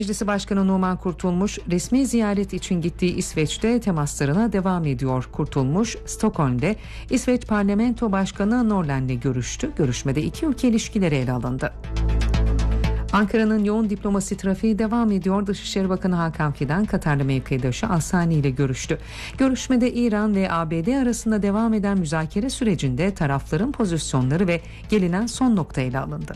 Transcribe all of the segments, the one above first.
Meclisi Başkanı Numan Kurtulmuş, resmi ziyaret için gittiği İsveç'te temaslarına devam ediyor. Kurtulmuş, Stockholm'de İsveç Parlamento Başkanı Norlen'le görüştü. Görüşmede iki ülke ilişkileri ele alındı. Ankara'nın yoğun diplomasi trafiği devam ediyor. Dışişleri Bakanı Hakan Fidan, Katarlı mevkidaşı Al-Sani ile görüştü. Görüşmede İran ve ABD arasında devam eden müzakere sürecinde tarafların pozisyonları ve gelinen son nokta ele alındı.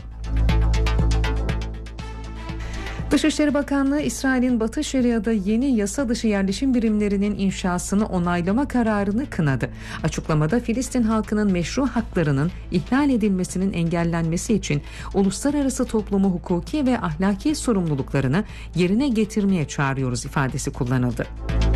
Dışişleri Bakanlığı, İsrail'in Batı Şeria'da yeni yasa dışı yerleşim birimlerinin inşasını onaylama kararını kınadı. Açıklamada Filistin halkının meşru haklarının ihlal edilmesinin engellenmesi için uluslararası toplumu hukuki ve ahlaki sorumluluklarını yerine getirmeye çağırıyoruz ifadesi kullanıldı.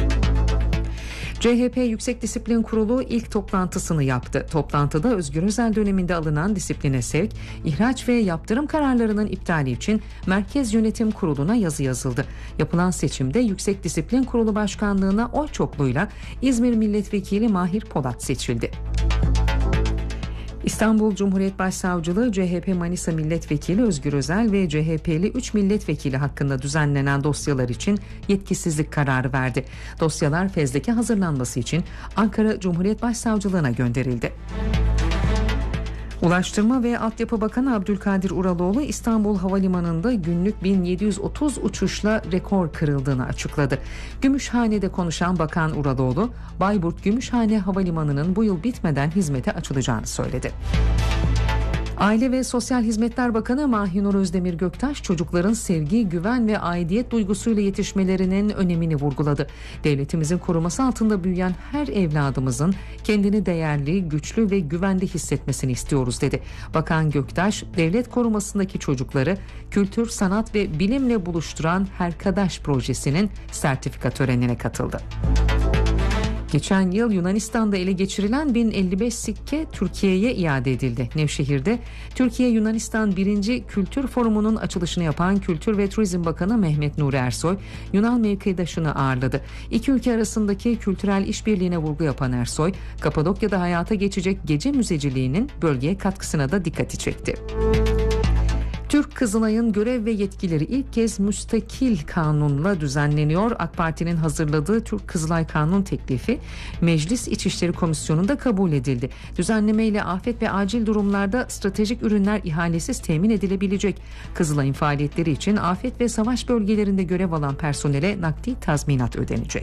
CHP Yüksek Disiplin Kurulu ilk toplantısını yaptı. Toplantıda Özgür Özel döneminde alınan disipline sevk, ihraç ve yaptırım kararlarının iptali için Merkez Yönetim Kurulu'na yazı yazıldı. Yapılan seçimde Yüksek Disiplin Kurulu Başkanlığı'na oy çokluğuyla İzmir Milletvekili Mahir Polat seçildi. İstanbul Cumhuriyet Başsavcılığı, CHP Manisa Milletvekili Özgür Özel ve CHP'li 3 milletvekili hakkında düzenlenen dosyalar için yetkisizlik kararı verdi. Dosyalar fezleke hazırlanması için Ankara Cumhuriyet Başsavcılığına gönderildi. Ulaştırma ve Altyapı Bakanı Abdülkadir Uraloğlu, İstanbul Havalimanı'nda günlük 1730 uçuşla rekor kırıldığını açıkladı. Gümüşhane'de konuşan Bakan Uraloğlu, Bayburt Gümüşhane Havalimanı'nın bu yıl bitmeden hizmete açılacağını söyledi. Aile ve Sosyal Hizmetler Bakanı Mahinur Özdemir Göktaş, çocukların sevgi, güven ve aidiyet duygusuyla yetişmelerinin önemini vurguladı. Devletimizin koruması altında büyüyen her evladımızın kendini değerli, güçlü ve güvende hissetmesini istiyoruz dedi. Bakan Göktaş, devlet korumasındaki çocukları kültür, sanat ve bilimle buluşturan Herkadaş projesinin sertifika törenine katıldı. Geçen yıl Yunanistan'da ele geçirilen 1055 sikke Türkiye'ye iade edildi. Nevşehir'de Türkiye-Yunanistan 1. Kültür Forumu'nun açılışını yapan Kültür ve Turizm Bakanı Mehmet Nuri Ersoy, Yunan mevkidaşını ağırladı. İki ülke arasındaki kültürel işbirliğine vurgu yapan Ersoy, Kapadokya'da hayata geçecek gece müzeciliğinin bölgeye katkısına da dikkati çekti. Türk Kızılay'ın görev ve yetkileri ilk kez müstakil kanunla düzenleniyor. AK Parti'nin hazırladığı Türk Kızılay Kanun teklifi Meclis İçişleri Komisyonu'nda kabul edildi. Düzenlemeyle afet ve acil durumlarda stratejik ürünler ihalesiz temin edilebilecek. Kızılay'ın faaliyetleri için afet ve savaş bölgelerinde görev alan personele nakdi tazminat ödenecek.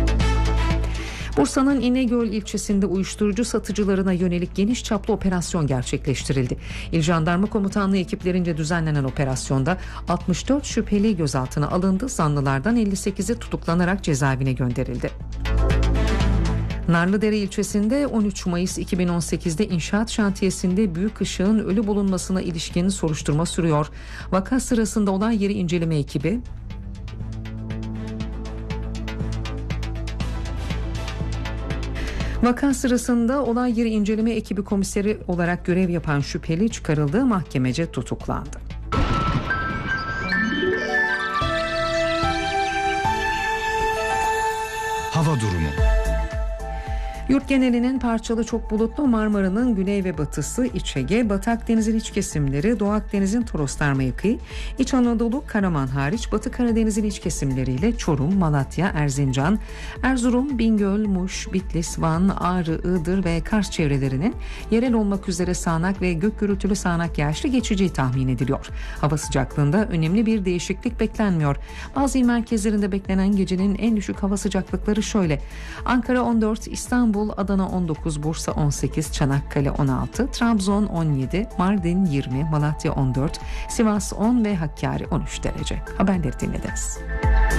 Bursa'nın İnegöl ilçesinde uyuşturucu satıcılarına yönelik geniş çaplı operasyon gerçekleştirildi. İl Jandarma Komutanlığı ekiplerince düzenlenen operasyonda 64 şüpheli gözaltına alındı. Zanlılardan 58'i tutuklanarak cezaevine gönderildi. Narlıdere ilçesinde 13 Mayıs 2018'de inşaat şantiyesinde büyük ışığın ölü bulunmasına ilişkin soruşturma sürüyor. Vaka sırasında olay yeri inceleme ekibi Vaka sırasında olay yeri inceleme ekibi komiseri olarak görev yapan şüpheli çıkarıldığı mahkemece tutuklandı. Hava durumu. Yurt genelinin parçalı çok bulutlu, Marmara'nın güney ve batısı, İç Ege, Batı Akdeniz'in iç kesimleri, Doğu Akdeniz'in Toroslar mevkii, İç Anadolu, Karaman hariç Batı Karadeniz'in iç kesimleriyle Çorum, Malatya, Erzincan, Erzurum, Bingöl, Muş, Bitlis, Van, Ağrı, Iğdır ve Kars çevrelerinin yerel olmak üzere sağanak ve gök gürültülü sağanak yağışlı geçeceği tahmin ediliyor. Hava sıcaklığında önemli bir değişiklik beklenmiyor. Bazı il merkezlerinde beklenen gecenin en düşük hava sıcaklıkları şöyle: Ankara 14, İstanbul, Adana 19, Bursa 18, Çanakkale 16, Trabzon 17, Mardin 20, Malatya 14, Sivas 10 ve Hakkari 13 derece. Haberleri dinlediniz.